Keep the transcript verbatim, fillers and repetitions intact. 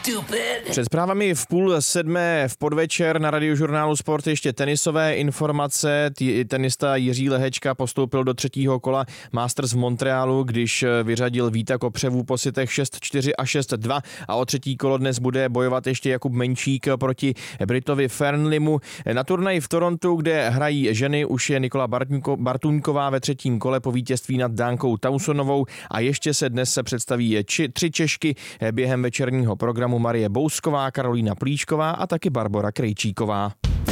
Před zprávami v půl sedmé v podvečer na Radiožurnálu Sport ještě tenisové informace. Tenista Jiří Lehečka postoupil do třetího kola Masters v Montrealu, když vyřadil Víta Kopřevu po setech šest čtyři a šest dva a o třetí kolo dnes bude bojovat ještě Jakub Menčík proti Britovi Fernlimu. Na turnaji v Torontu, kde hrají ženy, už je Nikola Bartuňková ve třetím kole po vítězství nad Dánkou Tausonovou a ještě se dnes se představí či, tři Češky během večerního programu: Marie Bousková, Karolína Plíšková a taky Barbora Krejčíková.